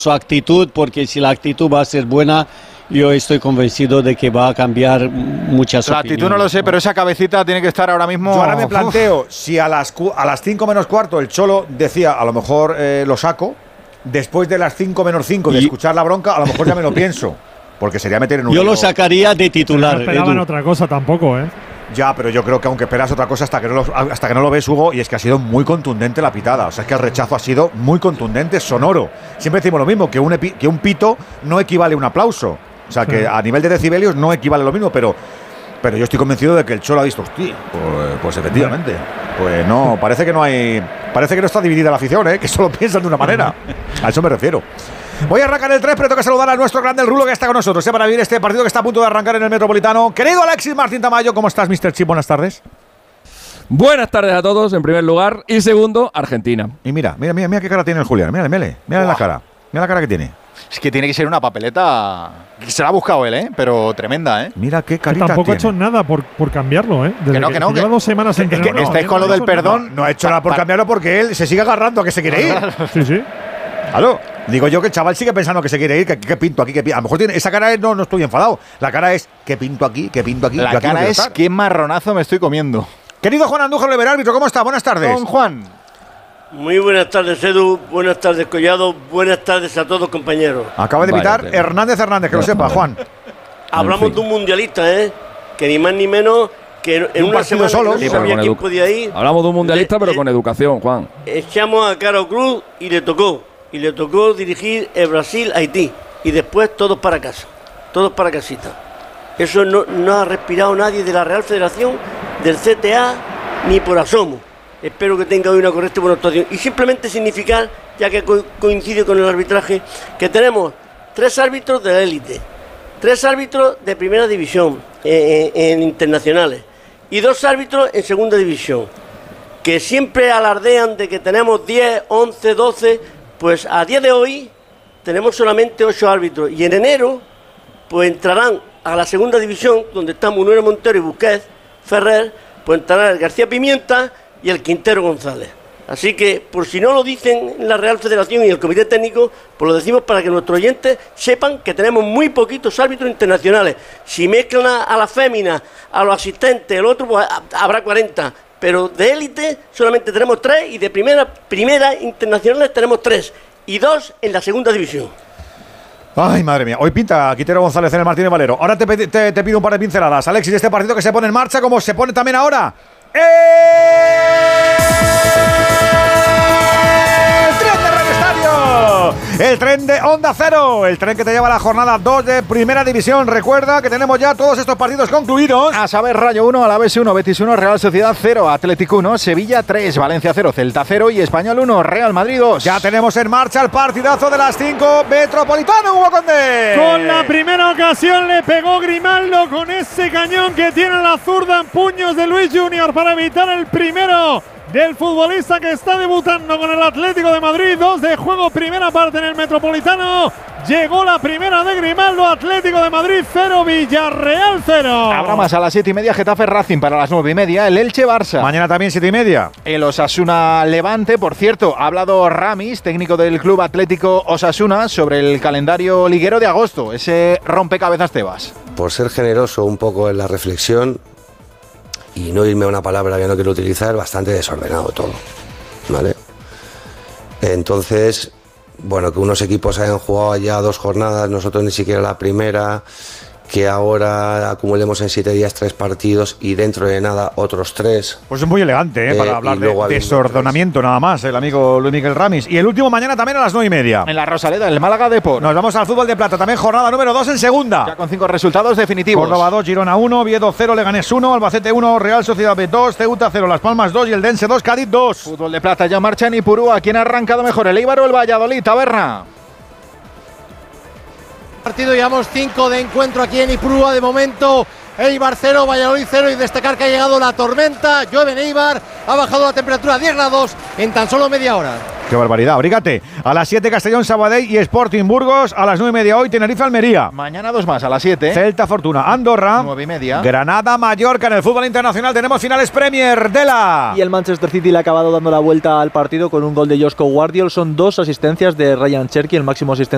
su actitud, porque si la actitud va a ser buena, yo estoy convencido de que va a cambiar muchas La opiniones. actitud no lo sé, pero esa cabecita tiene que estar ahora mismo. Yo ahora me planteo, si a las 5 menos cuarto el Cholo decía, a lo mejor lo saco, después de las 5 menos 5 de escuchar la bronca, a lo mejor ya me lo pienso, porque sería meter en un... Yo lo sacaría de titular. No esperaban Edu. otra cosa tampoco, ¿eh? Ya, pero yo creo que aunque esperas otra cosa hasta que no lo ves, Hugo, y es que ha sido muy contundente la pitada. O sea, es que el rechazo ha sido muy contundente, sonoro. Siempre decimos lo mismo, que un pito no equivale a un aplauso. O sea, que a nivel de decibelios no equivale lo mismo, pero yo estoy convencido de que el Cholo ha visto, hostia, pues efectivamente. Pues no, parece que no está dividida la afición, que solo piensan de una manera. A eso me refiero. Voy a arrancar el 3, pero tengo que saludar a nuestro grande, el Rulo, que está con nosotros, para vivir este partido que está a punto de arrancar en el Metropolitano. Querido Alexis Martín Tamayo, ¿cómo estás, Mr. Chip? Buenas tardes. Buenas tardes a todos, en primer lugar. Y segundo, Argentina. Y mira qué cara tiene el Julián. Mírale la cara. Mira la cara que tiene. Es que tiene que ser una papeleta que se la ha buscado él, pero tremenda, Mira qué carita tampoco tiene. ha hecho nada por cambiarlo, Desde Que no, lleva 2 semanas entrenando. que estáis con lo del perdón. No ha hecho nada por cambiarlo porque él se sigue agarrando a que se quiere ir. Sí. Aló. Digo yo que el chaval sigue pensando que se quiere ir, que pinto aquí, a lo mejor tiene esa cara es no estoy enfadado. La cara es que pinto aquí. La cara es qué marronazo me estoy comiendo. Querido Juan Andújar Oliver, árbitro, ¿cómo está? Buenas tardes. Don Juan. Muy buenas tardes, Edu. Buenas tardes, Collado. Buenas tardes a todos, compañeros. Acaba de pitar Hernández, que lo sepa, Juan. Hablamos de un mundialista, que ni más ni menos que en una semana solo. no se sabía quién podía ir. Hablamos de un mundialista, pero con educación, Juan. Echamos a Caro Cruz y le tocó dirigir el Brasil-Haití. Y después todos para casa. Todos para casita. Eso no ha respirado nadie de la Real Federación, del CTA, ni por asomo. Espero que tenga hoy una correcta y buena actuación. Y simplemente significar, ya que coincide con el arbitraje, que tenemos 3 árbitros de la élite, 3 árbitros de primera división en internacionales y 2 árbitros en segunda división, que siempre alardean de que tenemos 10, 11, 12, pues a día de hoy tenemos solamente 8 árbitros. Y en enero, pues entrarán a la segunda división, donde están Munuera Montero y Busquets Ferrer, pues entrarán el García Pimienta y el Quintero González. Así que, por si no lo dicen en la Real Federación y el Comité Técnico, pues lo decimos para que nuestros oyentes sepan que tenemos muy poquitos árbitros internacionales. Si mezclan a las féminas, a los asistentes, el otro, pues habrá 40. Pero de élite solamente tenemos 3 y de primera internacionales tenemos 3 y 2 en la segunda división. Ay, madre mía. Hoy pinta Quintero González en el Martínez Valero. Ahora te pido un par de pinceladas, Alexis, de este partido que se pone en marcha, como se pone también ahora. ¡El tren de Radio Estadio! El tren de Onda Cero, el tren que te lleva a la jornada 2 de Primera División. Recuerda que tenemos ya todos estos partidos concluidos. A saber, Rayo 1, Alavés 1, Betis 1, Real Sociedad 0, Atlético 1, Sevilla 3, Valencia 0, Celta 0 y Español 1, Real Madrid 2. Ya tenemos en marcha el partidazo de las 5, Metropolitano, Hugo Condé. Con la primera ocasión le pegó Grimaldo con ese cañón que tiene la zurda en puños de Luis Junior para evitar el primero del futbolista que está debutando con el Atlético de Madrid. 2 de juego, primera parte en el Metropolitano. Llegó la primera de Grimaldo. Atlético de Madrid 0, Villarreal 0. Habrá más a las 7:30, Getafe Racing. Para las 9:30, el Elche Barça. Mañana también 7:30. El Osasuna Levante. Por cierto, ha hablado Ramis, técnico del Club Atlético Osasuna, sobre el calendario liguero de agosto. Ese rompecabezas Tebas. Por ser generoso un poco en la reflexión y no irme a una palabra que no quiero utilizar, bastante desordenado todo, ¿vale? Entonces, bueno, que unos equipos hayan jugado ya 2 jornadas, nosotros ni siquiera la primera, que ahora acumulemos en 7 días 3 partidos y dentro de nada otros 3. Pues es muy elegante, para hablar de desordenamiento nada más, el amigo Luis Miguel Ramis. Y el último mañana también a las 9:30. En la Rosaleda, el Málaga Depor. Nos vamos al fútbol de plata, también jornada número 2 en segunda. Ya con 5 resultados definitivos. Córdoba 2, Girona 1, Oviedo 0, Leganés 1, Albacete 1, Real Sociedad B 2, Ceuta 0, Las Palmas 2 y el Dense 2, Cádiz 2. Fútbol de plata ya marcha en Ipurúa. ¿Quién ha arrancado mejor, el Eibar o el Valladolid? Taberna. Partido, llevamos 5 de encuentro aquí en Ipurúa de momento. Eibar 0, Valladolid 0 y destacar que ha llegado la tormenta. Llueve en Eibar, ha bajado la temperatura a 10 grados en tan solo media hora. ¡Qué barbaridad! Abrígate. A las 7 Castellón Sabadell y Sporting Burgos. A las 9:30 hoy Tenerife Almería. Mañana 2 más a las 7. Celta Fortuna Andorra. 9:30. Granada Mallorca. En el fútbol internacional tenemos finales Premier de la. Y el Manchester City le ha acabado dando la vuelta al partido con un gol de Josko Guardiol. Son 2 asistencias de Ryan Cherki, el máximo asistente